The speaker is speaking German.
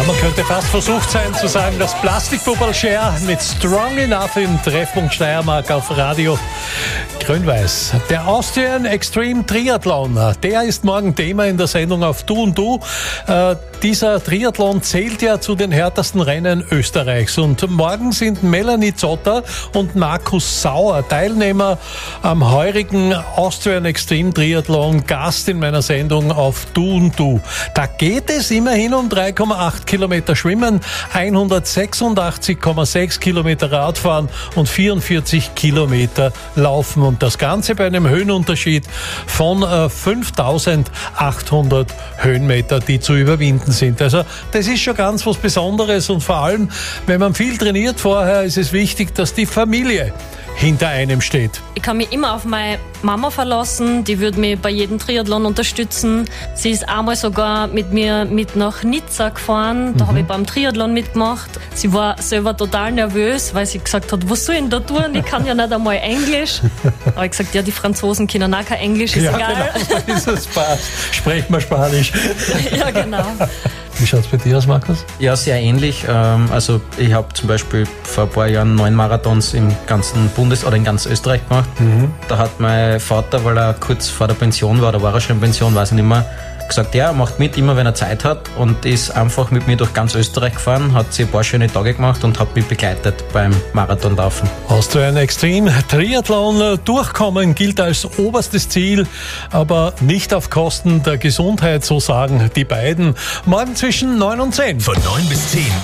Man könnte fast versucht sein zu sagen, das Plastikpuppel Cher mit Strong Enough im Treffpunkt Steiermark auf Radio Grün-Weiß. Der Austrian Extreme Triathlon, der ist morgen Thema in der Sendung auf Du und Du. Dieser Triathlon zählt ja zu den härtesten Rennen Österreichs. Und morgen sind Melanie Zotter und Markus Sauer, Teilnehmer am heurigen Austrian Extreme Triathlon, Gast in meiner Sendung auf Du und Du. Da geht es immerhin um 3,8 Kilometer Schwimmen, 186,6 Kilometer Radfahren und 44 Kilometer Laufen. Und das Ganze bei einem Höhenunterschied von 5.800 Höhenmeter, die zu überwinden sind. Also das ist schon ganz was Besonderes und vor allem, wenn man viel trainiert vorher, ist es wichtig, dass die Familie hinter einem steht. Ich kann mich immer auf meine Mama verlassen, die wird mich bei jedem Triathlon unterstützen. Sie ist einmal sogar mit mir mit nach Nizza gefahren, da habe ich beim Triathlon mitgemacht. Sie war selber total nervös, weil sie gesagt hat, was soll ich denn da tun? Ich kann ja nicht einmal Englisch. Aber ich gesagt, ja, die Franzosen können auch kein Englisch, ist egal. Genau, ist es passt. Sprecht mal Spanisch. Ja, genau. Wie schaut es bei dir aus, Markus? Ja, sehr ähnlich. Also ich habe zum Beispiel vor ein paar Jahren 9 Marathons im ganzen in ganz Österreich gemacht. Da hat mein Vater, weil er kurz vor der Pension war, oder war er schon in Pension, weiß ich nicht mehr, gesagt, ja, er macht mit, immer wenn er Zeit hat, und ist einfach mit mir durch ganz Österreich gefahren, hat sich ein paar schöne Tage gemacht und hat mich begleitet beim Marathonlaufen. Austrian Extreme Triathlon durchkommen gilt als oberstes Ziel, aber nicht auf Kosten der Gesundheit, so sagen die beiden. Morgen zwischen 9 und 10. Von 9 bis 10